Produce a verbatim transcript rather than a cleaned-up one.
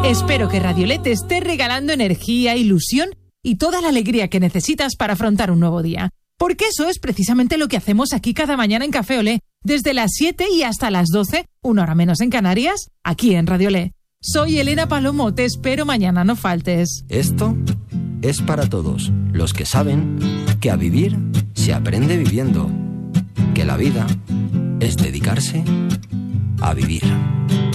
Espero que Radiolé te esté regalando energía, ilusión y toda la alegría que necesitas para afrontar un nuevo día. Porque eso es precisamente lo que hacemos aquí cada mañana en Café Olé, desde las siete y hasta las doce, una hora menos en Canarias, aquí en Radiolé. Soy Elena Palomo, te espero mañana, no faltes. Esto es para todos los que saben que a vivir se aprende viviendo, que la vida es dedicarse a vivir.